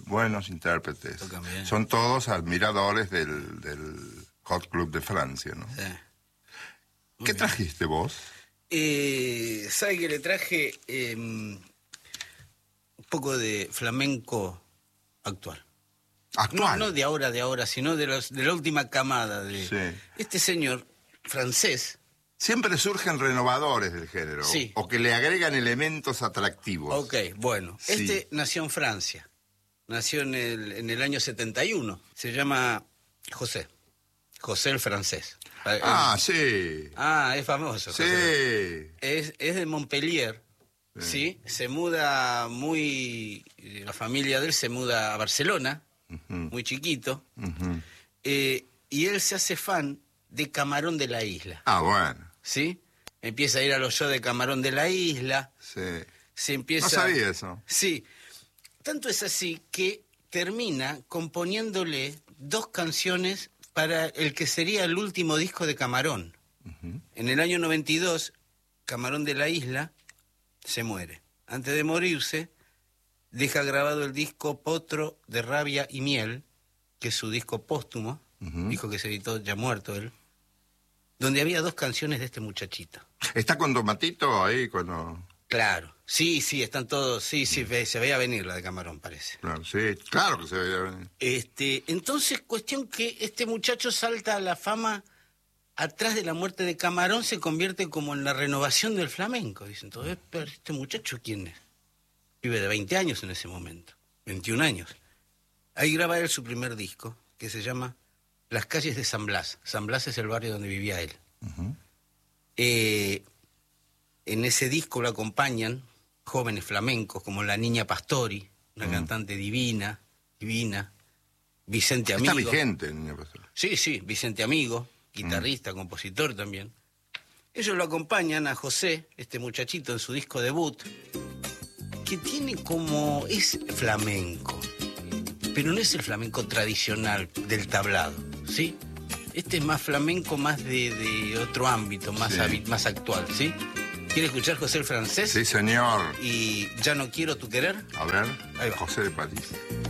buenos intérpretes. Tocan bien. Son todos admiradores del Hot Club de Francia, ¿no? Sí. ¿Qué trajiste vos? ¿Sabe que le traje un poco de flamenco actual? Actual. No de ahora, sino de la última camada. Sí. Este señor francés. Siempre surgen renovadores del género. Sí. O que le agregan elementos atractivos. Ok, bueno. Sí. Este nació en Francia. Nació en el año 71. Se llama José. José el francés. Sí. Es famoso. Sí. Es de Montpellier. Sí. Se muda la familia de él se muda a Barcelona, muy chiquito. Y él se hace fan de Camarón de la Isla. Bueno. ¿Sí? Empieza a ir a los shows de Camarón de la Isla. Sí. No sabía eso. Sí. Tanto es así que termina componiéndole 2 canciones para el que sería el último disco de Camarón. En el año 92, Camarón de la Isla se muere. Antes de morirse, deja grabado el disco Potro de Rabia y Miel, que es su disco póstumo, disco que se editó ya muerto él, donde había 2 canciones de este muchachito. ¿Está con Tomatito ahí cuando...? Claro, sí, están todos, sí, se veía venir la de Camarón, parece. Claro, sí, claro que se veía venir. Entonces, cuestión que este muchacho salta a la fama atrás de la muerte de Camarón, se convierte como en la renovación del flamenco. Dicen, entonces, pero este muchacho, ¿quién es? Vive de 20 años en ese momento, 21 años. Ahí graba él su primer disco, que se llama Las calles de San Blas. San Blas es el barrio donde vivía él. En ese disco lo acompañan jóvenes flamencos como la Niña Pastori, una cantante divina, Vicente Amigo. Está vigente, Niña Pastori. Sí, Vicente Amigo, guitarrista, compositor también. Ellos lo acompañan a José, este muchachito, en su disco debut, que tiene es flamenco, pero no es el flamenco tradicional del tablado, ¿sí? Este es más flamenco, más de otro ámbito, más actual, ¿sí? ¿Quiere escuchar José el francés? Sí, señor. Y Ya no quiero tu querer. A ver, Ahí va. José de París.